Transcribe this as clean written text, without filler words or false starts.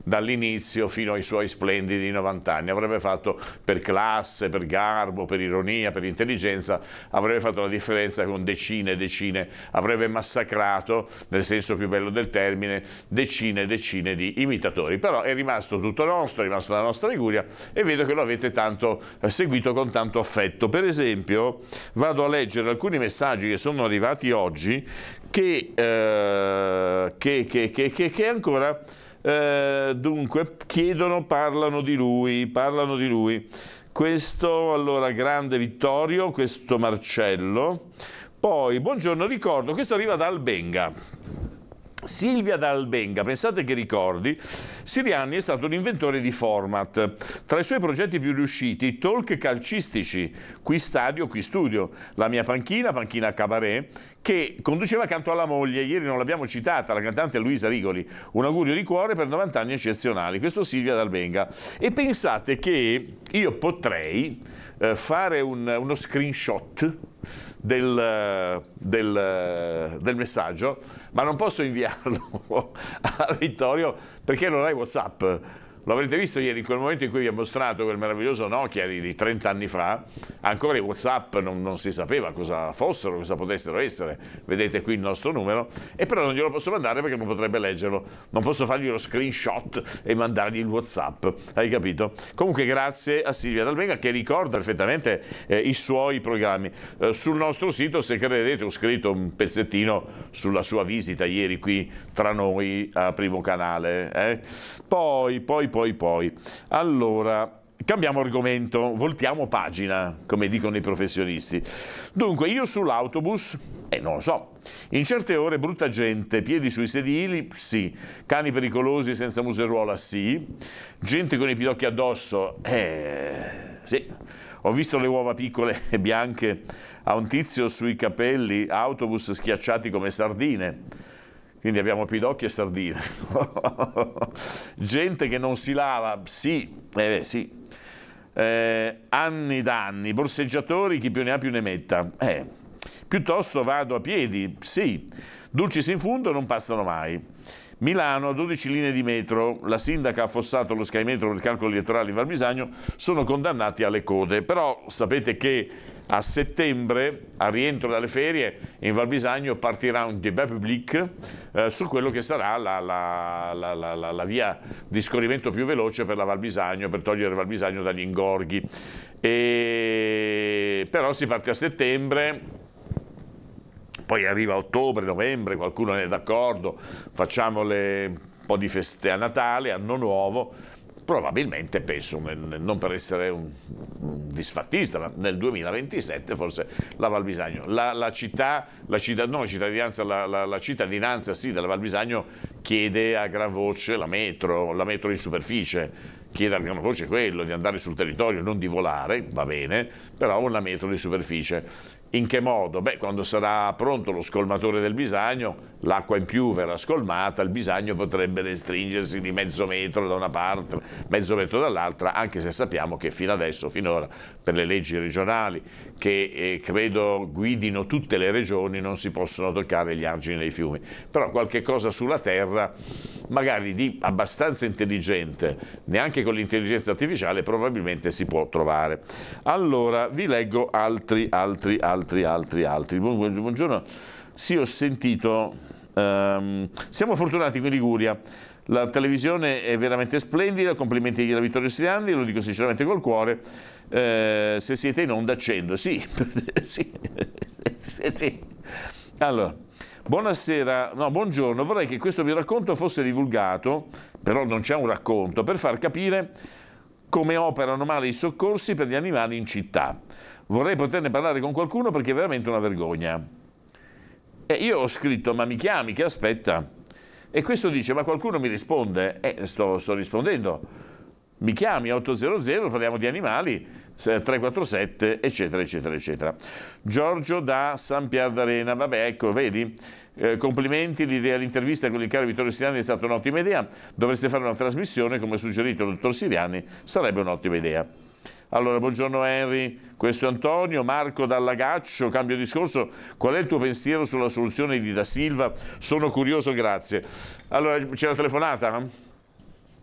dall'inizio fino ai suoi splendidi 90 anni. Avrebbe fatto per classe, per garbo, per ironia, per intelligenza, avrebbe fatto la differenza con decine e decine, avrebbe massacrato, nel senso più bello del termine, decine e decine di imitatori. Però è rimasto tutto nostro, è rimasto la nostra Liguria, e vedo che lo avete tanto seguito con tanto affetto. Per esempio, vado a leggere alcuni messaggi che sono arrivati oggi che ancora dunque chiedono, parlano di lui. Questo, allora, grande Vittorio, questo Marcello. Poi, buongiorno, ricordo, questo arriva da Albenga. Silvia da Albenga, pensate che ricordi, Sirianni è stato un inventore di format. Tra i suoi progetti più riusciti, talk calcistici, qui stadio, qui studio, la mia panchina cabaret, che conduceva accanto alla moglie. Ieri non l'abbiamo citata, la cantante Luisa Rigoli. Un augurio di cuore per 90 anni eccezionali. Questo Silvia da Albenga. E pensate che io potrei fare uno screenshot del messaggio, ma non posso inviarlo a Vittorio perché non hai WhatsApp. Lo avrete visto ieri, in quel momento in cui vi ho mostrato quel meraviglioso Nokia di 30 anni fa, ancora i WhatsApp non si sapeva cosa fossero, cosa potessero essere. Vedete qui il nostro numero, e però non glielo posso mandare perché non potrebbe leggerlo. Non posso fargli lo screenshot e mandargli il WhatsApp, hai capito? Comunque grazie a Silvia D'Albenga, che ricorda perfettamente i suoi programmi. Sul nostro sito, se credete, ho scritto un pezzettino sulla sua visita ieri qui tra noi a Primo Canale. Poi. Allora, cambiamo argomento, voltiamo pagina, come dicono i professionisti. Dunque, io sull'autobus, non lo so, in certe ore brutta gente, piedi sui sedili, sì, cani pericolosi senza museruola, sì, gente con i pidocchi addosso, sì, ho visto le uova piccole e bianche a un tizio sui capelli, autobus schiacciati come sardine. Quindi abbiamo pidocchi e sardine. Gente che non si lava, sì, sì. Anni d'anni, borseggiatori, chi più ne ha più ne metta. Piuttosto vado a piedi, sì. Dulcis in fundo non passano mai. Milano, 12 linee di metro, la sindaca ha affossato lo Sky Metro per calcoli elettorali in Val Bisagno, sono condannati alle code. Però sapete che a settembre, a rientro dalle ferie, in Val Bisagno partirà un débat public su quello che sarà la via di scorrimento più veloce per la Val Bisagno, per togliere Val Bisagno dagli ingorghi. Però si parte a settembre, poi arriva ottobre, novembre, qualcuno ne è d'accordo, facciamo un po' di feste a Natale, Anno Nuovo. Probabilmente, penso, non per essere un disfattista, ma nel 2027 forse la Val Bisagno, la cittadinanza sì, della Val Bisagno chiede a gran voce la metro in superficie, chiede a gran voce quello di andare sul territorio, non di volare, va bene, però una metro di superficie. In che modo? Quando sarà pronto lo scolmatore del Bisagno, l'acqua in più verrà scolmata, il Bisagno potrebbe restringersi di mezzo metro da una parte, mezzo metro dall'altra, anche se sappiamo che finora, per le leggi regionali, che credo guidino tutte le regioni, non si possono toccare gli argini dei fiumi. Però qualche cosa sulla terra, magari di abbastanza intelligente, neanche con l'intelligenza artificiale, probabilmente si può trovare. Allora, vi leggo altri. Buongiorno. Sì, ho sentito. Siamo fortunati qui in Liguria. La televisione è veramente splendida. Complimenti a Vittorio Sirianni, lo dico sinceramente col cuore. Se siete in onda, accendo. Sì. Sì. Allora. Buongiorno. Vorrei che questo mio racconto fosse divulgato, però non c'è un racconto, per far capire come operano male i soccorsi per gli animali in città. Vorrei poterne parlare con qualcuno perché è veramente una vergogna. E io ho scritto, ma mi chiami, che aspetta? E questo dice, ma qualcuno mi risponde? Sto rispondendo. Mi chiami 800, parliamo di animali, 347, eccetera, eccetera, eccetera. Giorgio da San Pier d'Arena, vabbè, ecco, vedi? Complimenti, l'intervista con il caro Vittorio Sirianni è stata un'ottima idea. Dovreste fare una trasmissione, come suggerito dal dottor Sirianni, sarebbe un'ottima idea. Allora, buongiorno Henry, questo è Antonio. Marco dall'Agaccio, cambio discorso, qual è il tuo pensiero sulla soluzione di Da Silva? Sono curioso, grazie. Allora, c'è la telefonata?